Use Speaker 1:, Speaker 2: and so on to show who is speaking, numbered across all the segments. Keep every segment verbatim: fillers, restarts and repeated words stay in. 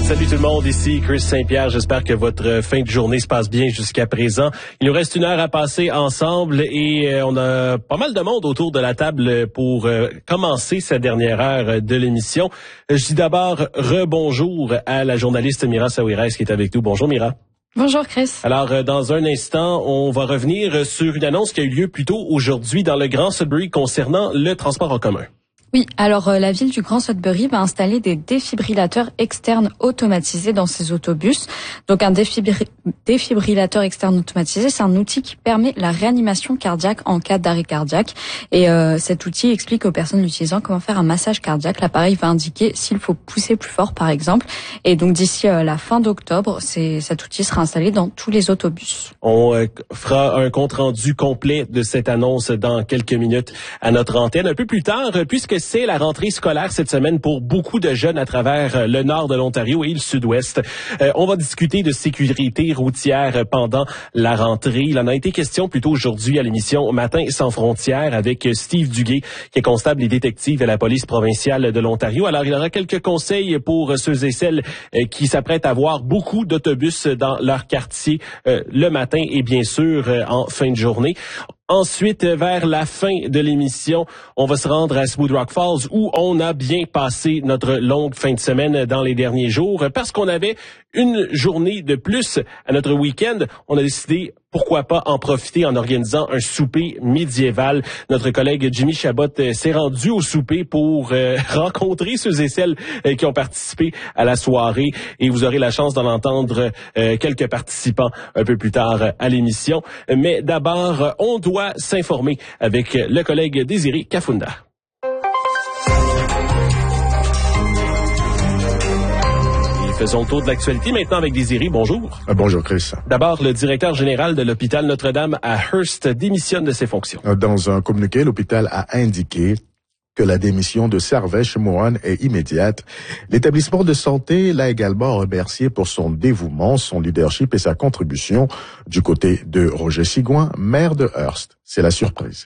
Speaker 1: Salut tout le monde, ici Chris Saint-Pierre. J'espère que votre fin de journée se passe bien jusqu'à présent. Il nous reste une heure à passer ensemble et on a pas mal de monde autour de la table pour commencer cette dernière heure de l'émission. Je dis d'abord rebonjour à la journaliste Mira Saouirès qui est avec nous. Bonjour Mira.
Speaker 2: Bonjour Chris.
Speaker 1: Alors, dans un instant, on va revenir sur une annonce qui a eu lieu plus tôt aujourd'hui dans le Grand Sudbury concernant le transport en commun.
Speaker 2: Oui, alors euh, la ville du Grand Sudbury va installer des défibrillateurs externes automatisés dans ses autobus. Donc un défibri- défibrillateur externe automatisé, c'est un outil qui permet la réanimation cardiaque en cas d'arrêt cardiaque. Et euh, cet outil explique aux personnes l'utilisant comment faire un massage cardiaque. L'appareil va indiquer s'il faut pousser plus fort, par exemple. Et donc d'ici euh, la fin d'octobre, c'est, cet outil sera installé dans tous les autobus.
Speaker 1: On euh, fera un compte-rendu complet de cette annonce dans quelques minutes à notre antenne. Un peu plus tard, puisque c'est la rentrée scolaire cette semaine pour beaucoup de jeunes à travers le nord de l'Ontario et le sud-ouest. Euh, on va discuter de sécurité routière pendant la rentrée. Il en a été question plus tôt aujourd'hui à l'émission Matin sans frontières avec Steve Duguay, qui est constable et détective à la police provinciale de l'Ontario. Alors, il aura quelques conseils pour ceux et celles qui s'apprêtent à avoir beaucoup d'autobus dans leur quartier euh, le matin et bien sûr euh, en fin de journée. Ensuite, vers la fin de l'émission, on va se rendre à Smooth Rock Falls où on a bien passé notre longue fin de semaine dans les derniers jours. Parce qu'on avait une journée de plus à notre week-end, on a décidé, pourquoi pas, en profiter en organisant un souper médiéval. Notre collègue Jimmy Chabot s'est rendu au souper pour euh, rencontrer ceux et celles euh, qui ont participé à la soirée. Et vous aurez la chance d'en entendre euh, quelques participants un peu plus tard à l'émission. Mais d'abord, on doit s'informer avec le collègue Désiré Kafunda. Faisons le tour de l'actualité maintenant avec Désiré. Bonjour.
Speaker 3: Bonjour Chris.
Speaker 1: D'abord, le directeur général de l'hôpital Notre-Dame à Hearst démissionne de ses fonctions.
Speaker 3: Dans un communiqué, l'hôpital a indiqué que la démission de Servais Mohan est immédiate. L'établissement de santé l'a également remercié pour son dévouement, son leadership et sa contribution du côté de Roger Sigouin, maire de Hearst. C'est la surprise.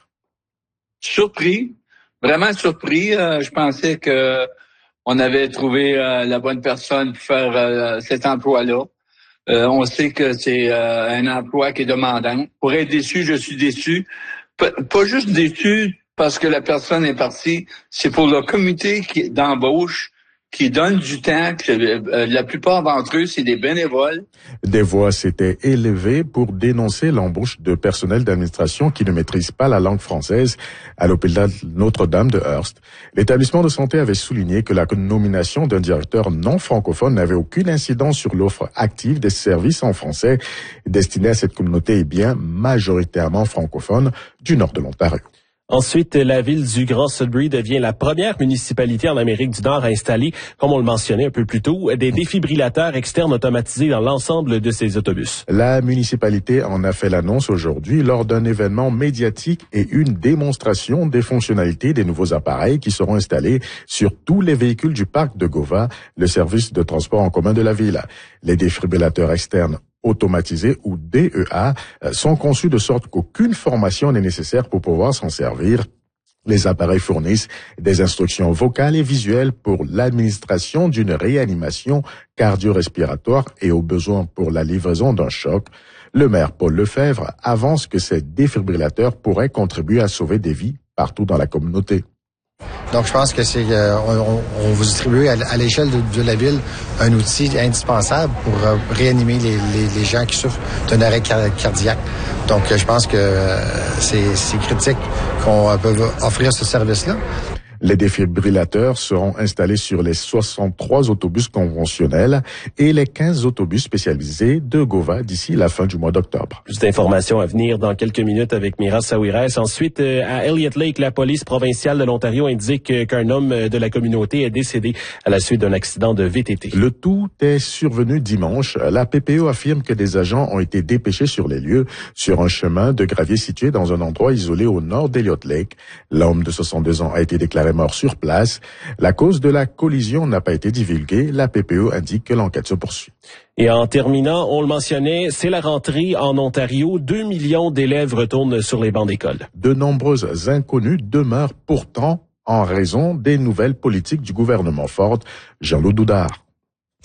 Speaker 4: Surpris, vraiment surpris. Euh, je pensais que on avait trouvé euh, la bonne personne pour faire euh, cet emploi-là. Euh, on sait que c'est euh, un emploi qui est demandant. Pour être déçu, je suis déçu. P- pas juste déçu parce que la personne est partie, c'est pour le comité qui, d'embauche qui donne du temps. Que, euh, la plupart d'entre eux, c'est des bénévoles.
Speaker 3: Des voix s'étaient élevées pour dénoncer l'embauche de personnel d'administration qui ne maîtrise pas la langue française à l'hôpital Notre-Dame de Hearst. L'établissement de santé avait souligné que la nomination d'un directeur non francophone n'avait aucune incidence sur l'offre active des services en français destinés à cette communauté et bien majoritairement francophone du nord de l'Ontario.
Speaker 1: Ensuite, la ville du Grand Sudbury devient la première municipalité en Amérique du Nord à installer, comme on le mentionnait un peu plus tôt, des défibrillateurs externes automatisés dans l'ensemble de ses autobus.
Speaker 3: La municipalité en a fait l'annonce aujourd'hui lors d'un événement médiatique et une démonstration des fonctionnalités des nouveaux appareils qui seront installés sur tous les véhicules du parc de Gova, le service de transport en commun de la ville. Les défibrillateurs externes automatisés ou D E A sont conçus de sorte qu'aucune formation n'est nécessaire pour pouvoir s'en servir. Les appareils fournissent des instructions vocales et visuelles pour l'administration d'une réanimation cardio-respiratoire et au besoin pour la livraison d'un choc. Le maire Paul Lefebvre avance que ces défibrillateurs pourraient contribuer à sauver des vies partout dans la communauté.
Speaker 5: Donc, je pense que c'est euh, on, on vous distribue à, à l'échelle de, de la ville un outil indispensable pour euh, réanimer les, les, les gens qui souffrent d'un arrêt car- cardiaque. Donc, je pense que euh, c'est, c'est critique qu'on euh, peut offrir ce service-là.
Speaker 3: Les défibrillateurs seront installés sur les soixante-trois autobus conventionnels et les quinze autobus spécialisés de Gova d'ici la fin du mois d'octobre.
Speaker 1: Plus d'informations à venir dans quelques minutes avec Mira Saouirès. Ensuite, à Elliott Lake, la police provinciale de l'Ontario indique qu'un homme de la communauté est décédé à la suite d'un accident de V T T.
Speaker 3: Le tout est survenu dimanche. La P P O affirme que des agents ont été dépêchés sur les lieux, sur un chemin de gravier situé dans un endroit isolé au nord d'Elliott Lake. L'homme de soixante-deux ans a été déclaré mort sur place. La cause de la collision n'a pas été divulguée. La P P O indique que l'enquête se poursuit.
Speaker 1: Et en terminant, on le mentionnait, c'est la rentrée en Ontario. Deux millions d'élèves retournent sur les bancs d'école.
Speaker 3: De nombreuses inconnues demeurent pourtant en raison des nouvelles politiques du gouvernement Ford. Jean-Loup Doudard.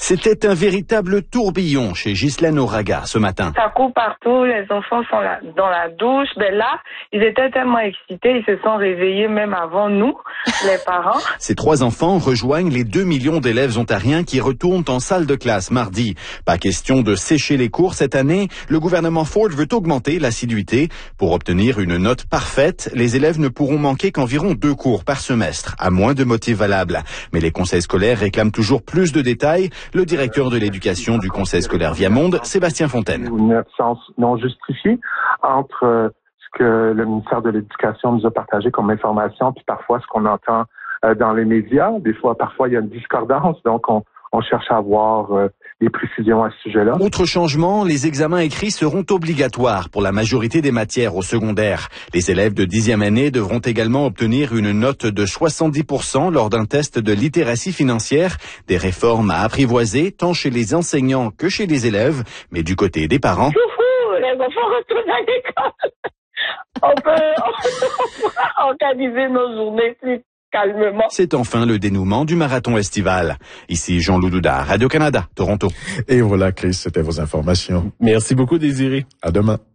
Speaker 6: C'était un véritable tourbillon chez Ghislaine Auraga ce matin.
Speaker 7: Ça court partout, les enfants sont là, dans la douche. Ben là, ils étaient tellement excités, ils se sont réveillés même avant nous, les parents.
Speaker 6: Ces trois enfants rejoignent les deux millions d'élèves ontariens qui retournent en salle de classe mardi. Pas question de sécher les cours cette année. Le gouvernement Ford veut augmenter l'assiduité. Pour obtenir une note parfaite, les élèves ne pourront manquer qu'environ deux cours par semestre, à moins de motifs valables. Mais les conseils scolaires réclament toujours plus de détails. Le directeur de l'éducation du conseil scolaire Viamonde, Sébastien Fontaine.
Speaker 8: Une absence non justifiée entre euh, ce que le ministère de l'Éducation nous a partagé comme information, puis parfois ce qu'on entend euh, dans les médias. Des fois, parfois, il y a une discordance, donc on, on cherche à avoir euh, des précisions à ce sujet-là.
Speaker 6: Autre changement, les examens écrits seront obligatoires pour la majorité des matières au secondaire. Les élèves de dixième année devront également obtenir une note de soixante-dix pour cent lors d'un test de littératie financière. Des réformes à apprivoiser, tant chez les enseignants que chez les élèves, mais du côté des parents.
Speaker 7: Chouchou, les enfants retournent à l'école. On peut, on peut organiser nos journées plus calmement.
Speaker 6: C'est enfin le dénouement du marathon estival. Ici Jean-Loup Doudard, Radio-Canada, Toronto.
Speaker 3: Et voilà, Chris, c'était vos informations.
Speaker 1: Merci beaucoup, Désiré.
Speaker 3: À demain.